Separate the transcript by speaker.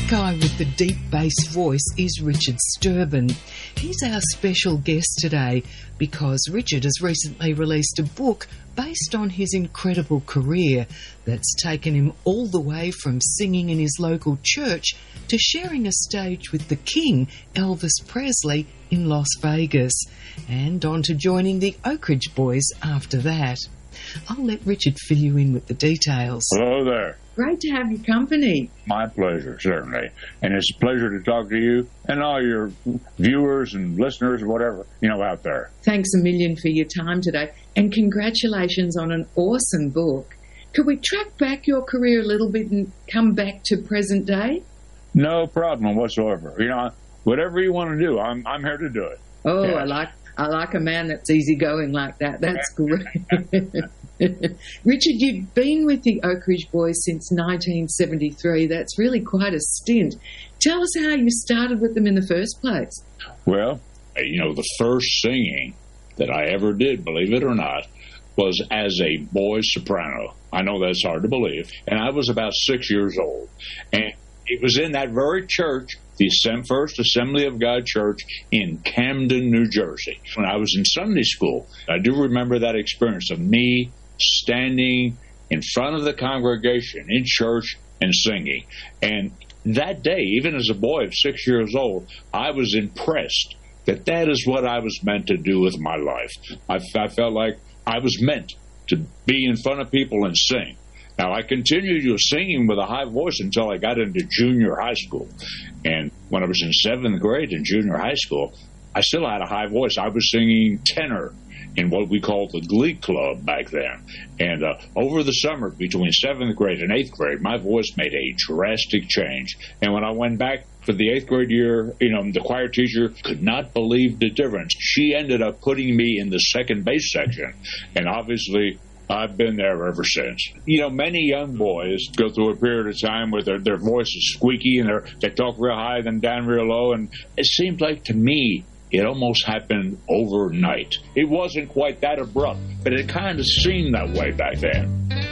Speaker 1: guy with the deep bass voice is Richard Sturban. He's our special guest today because Richard has recently released a book based on his incredible career that's taken him all the way from singing in his local church to sharing a stage with the King, Elvis Presley, in Las Vegas, and on to joining the Oak Ridge Boys after that. I'll let Richard fill you in with the details.
Speaker 2: Hello there.
Speaker 1: Great to have your company.
Speaker 2: My pleasure, certainly. And it's a pleasure to talk to you and all your viewers and listeners, whatever, out there.
Speaker 1: Thanks a million for your time today, and congratulations on an awesome book. Could we track back your career a little bit and come back to present day?
Speaker 2: No problem whatsoever. Whatever you want to do, I'm here to do it.
Speaker 1: Oh, yes. I like a man that's easygoing like that. That's great. Richard, you've been with the Oak Ridge Boys since 1973. That's really quite a stint. Tell us how you started with them in the first place.
Speaker 2: Well, the first singing that I ever did, believe it or not, was as a boy soprano. I know that's hard to believe. And I was about 6 years old. And it was in that very church, the First Assembly of God Church in Camden, New Jersey. When I was in Sunday school, I do remember that experience of me standing in front of the congregation in church and singing. And that day, even as a boy of 6 years old, I was impressed that is what I was meant to do with my life. I felt like I was meant to be in front of people and sing. Now, I continued singing with a high voice until I got into junior high school. And when I was in 7th grade in junior high school, I still had a high voice. I was singing tenor in what we called the Glee Club back then. And over the summer, between 7th grade and 8th grade, my voice made a drastic change. And when I went back for the 8th grade year, the choir teacher could not believe the difference. She ended up putting me in the second bass section. And obviously, I've been there ever since. Many young boys go through a period of time where their voice is squeaky and they talk real high, then down real low. And it seemed like, to me, it almost happened overnight. It wasn't quite that abrupt, but it kind of seemed that way back then.